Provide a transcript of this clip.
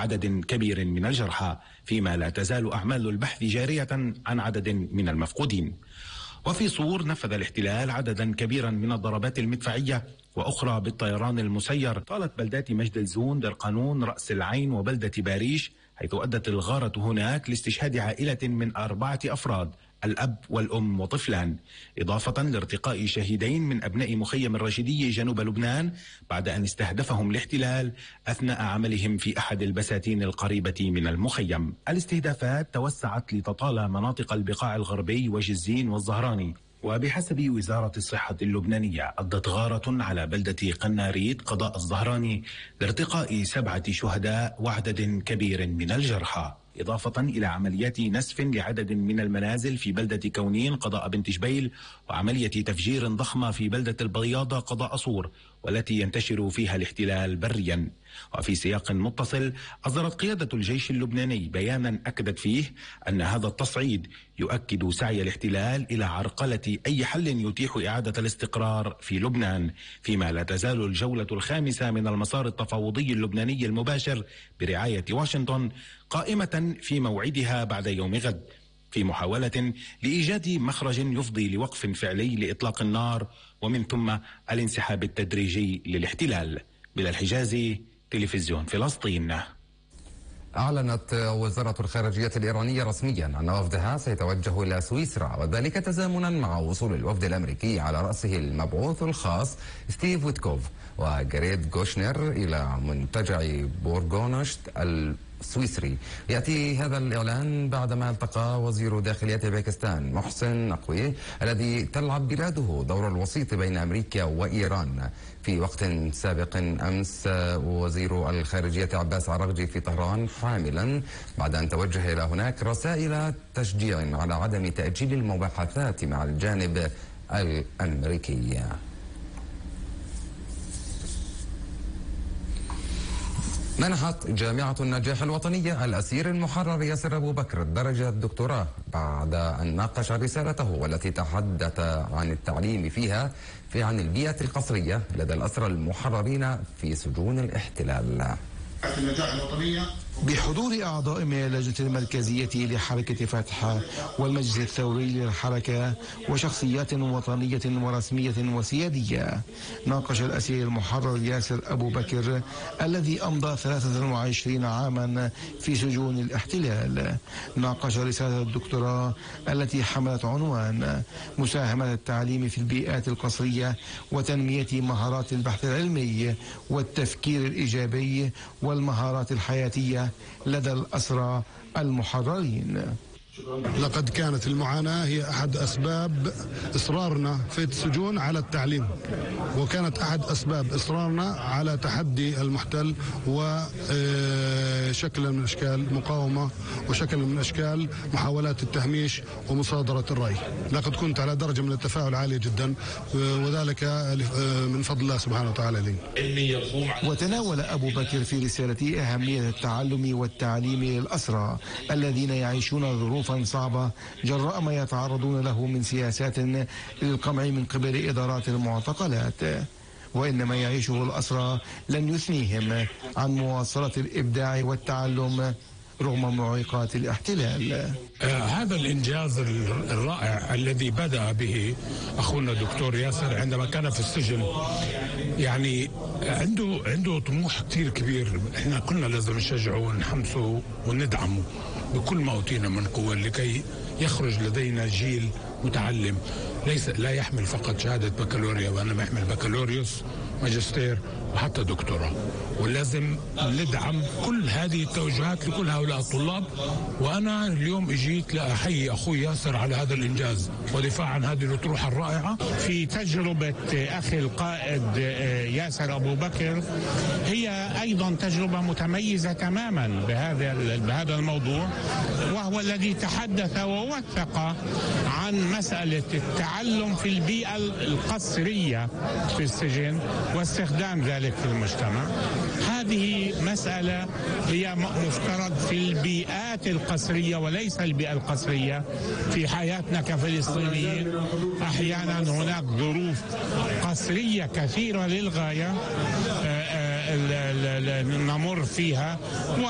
وعدد كبير من الجرحى، فيما لا تزال أعمال البحث جارية عن عدد من المفقودين. وفي صور نفذ الاحتلال عددا كبيرا من الضربات المدفعية وأخرى بالطيران المسير طالت بلدات مجد الزون، در قانون، رأس العين وبلدة باريش، حيث أدت الغارة هناك لاستشهاد عائلة من 4 أفراد، الأب والأم وطفلان، إضافة لارتقاء شهيدين من أبناء مخيم الرشيدية جنوب لبنان بعد أن استهدفهم الاحتلال أثناء عملهم في أحد البساتين القريبة من المخيم. الاستهدافات توسعت لتطال مناطق البقاع الغربي وجزين والزهراني. وبحسب وزارة الصحة اللبنانية أدت غارة على بلدة قناريت قضاء الزهراني لارتقاء 7 شهداء وعدد كبير من الجرحى، إضافة إلى عمليات نسف لعدد من المنازل في بلدة كونين قضاء بنت جبيل، وعملية تفجير ضخمة في بلدة البياضة قضاء صور، والتي ينتشر فيها الاحتلال بريا. وفي سياق متصل أصدرت قيادة الجيش اللبناني بيانا أكدت فيه أن هذا التصعيد يؤكد سعي الاحتلال إلى عرقلة أي حل يتيح إعادة الاستقرار في لبنان، فيما لا تزال الجولة الخامسة من المسار التفاوضي اللبناني المباشر برعاية واشنطن قائمة في موعدها بعد يوم غد، في محاولة لإيجاد مخرج يفضي لوقف فعلي لإطلاق النار ومن ثم الانسحاب التدريجي للاحتلال. بلال حجازي، تلفزيون فلسطين. أعلنت وزارة الخارجية الإيرانية رسميا أن وفدها سيتوجه إلى سويسرا، وذلك تزامنا مع وصول الوفد الأمريكي على رأسه المبعوث الخاص ستيف ويتكوف وجريد جوشنر إلى منتجع بورغونشت السويسري. يأتي هذا الإعلان بعدما التقى وزير داخلية باكستان محسن نقوي الذي تلعب بلاده دور الوسيط بين أمريكا وإيران. في وقت سابق أمس وزير الخارجية عباس عراقجي في طهران حاملا بعد أن توجه إلى هناك رسائل تشجيع على عدم تأجيل المباحثات مع الجانب الأمريكي. منحت جامعة النجاح الوطنية الأسير المحرر ياسر أبو بكر درجة الدكتوراه بعد أن ناقش رسالته والتي تحدث عن التعليم فيها عن البيئة القسرية لدى الأسرى المحررين في سجون الاحتلال. النجاح الوطنية بحضور أعضاء من اللجنة المركزية لحركة فتح والمجلس الثوري للحركة وشخصيات وطنية ورسمية وسيادية، ناقش الأسير المحرر ياسر أبو بكر الذي أمضى 23 عاما في سجون الاحتلال، ناقش رسالة الدكتوراه التي حملت عنوان مساهمة التعليم في البيئات القسرية وتنمية مهارات البحث العلمي والتفكير الإيجابي والمهارات الحياتية لدى الأسرى المحررين. لقد كانت المعاناة هي أحد أسباب إصرارنا في السجون على التعليم، وكانت أحد أسباب إصرارنا على تحدي المحتل وشكل من أشكال مقاومة وشكل من أشكال محاولات التهميش ومصادرة الرأي. لقد كنت على درجة من التفاعل عالية جدا، وذلك من فضل الله سبحانه وتعالى لي. وتناول أبو بكر في رسالته أهمية التعلم والتعليم للأسرى الذين يعيشون ظروف صعبة جراء ما يتعرضون له من سياسات للقمع من قبل إدارات المعتقلات، وإن ما يعيشه الأسرى لن يثنيهم عن مواصلة الإبداع والتعلم رغم معوقات الاحتلال. هذا الإنجاز الرائع الذي بدأ به أخونا دكتور ياسر عندما كان في السجن، يعني عنده طموح كتير كبير. احنا كلنا لازم نشجعه ونحمسه وندعمه بكل ما أوتينا من قوة لكي يخرج لدينا جيل متعلم لا يحمل فقط شهادة بكالوريا، وأنا يحمل بكالوريوس ماجستير وحتى دكتوراه. ولازم ندعم كل هذه التوجهات لكل هؤلاء الطلاب. وأنا اليوم اجيت لأحيي أخوي ياسر على هذا الإنجاز ودفاع عن هذه الأطروحة الرائعة. في تجربة أخي القائد ياسر أبو بكر هي أيضا تجربة متميزة تماما بهذا الموضوع، وهو الذي تحدث ووثق عن مسألة التعلم في البيئة القسرية في السجن واستخدام ذلك في المجتمع. هذه مسألة هي مفترض في البيئات القسرية وليس البيئة القسرية في حياتنا كفلسطينيين. أحيانا هناك ظروف قسرية كثيرة للغاية نمر فيها.